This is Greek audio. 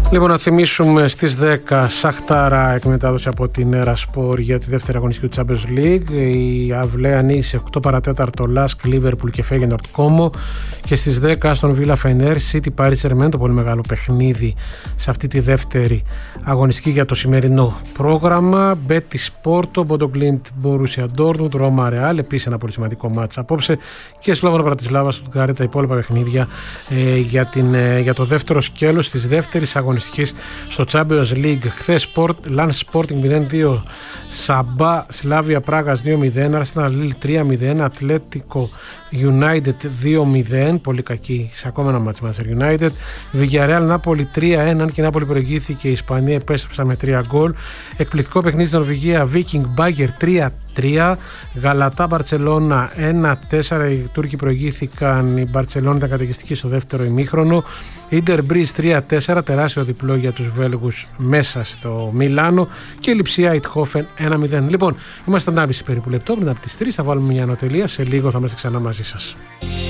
Λοιπόν, να θυμίσουμε στις 10 Σαχτάρα εκμετάδοση από την Ερασπορ για τη δεύτερη αγωνιστική του Champions League. Η Αυλαία ανοίγει 8 παρατέταρτο Λάσκ, Λίβερπουλ και Φέγενορτ Κόμο. Και στις 10 στον Βίλα Φενέρ, City Paris Germain, το πολύ μεγάλο παιχνίδι σε αυτή τη δεύτερη αγωνιστική για το σημερινό πρόγραμμα. Μπέτις Πόρτο, Μπόντο Γκλίμπτ Μπορούσια Ντόρτμουντ, Ρώμα Ρεάλ, επίσης ένα πολύ σημαντικό μάτς απόψε. Και Σλόβανα Μπρατισλάβα, Στουτγκάρετ, τα υπόλοιπα παιχνίδια για το δεύτερο σκέλος της δεύτερης αγωνιστικής στο Champions League. Χθες Lens Sporting 0-2, Σαμπά Σλάβια Πράγας 2-0, Arsenal Lille 3-0, Ατλέτικο United 2-0, πολύ κακή σε ακόμα ένα μάτς Manchester United. Villarreal Νάπολη 3-1, και η Νάπολη προηγήθηκε, η Ισπανία επέστρεψε με 3 γκολ. Εκπληκτικό παιχνίδι στην Νορβηγία, Viking Bagger 3-3, Γαλατά Μπαρτσελώνα 1-4, οι Τούρκοι προηγήθηκαν, η Μπαρτσελώνα ήταν καταιγιστική στο δεύτερο ημίχρονο. Ίντερ Μπρίζ 3-4, τεράστιο διπλό για τους Βέλγους μέσα στο Μιλάνο, και η Λιψία Ιτχόφεν 1-0. Λοιπόν, είμαστε 1,5 περίπου λεπτό πριν από τις 3, θα βάλουμε μια ανατελεία, σε λίγο θα είμαστε ξανά μαζί σας.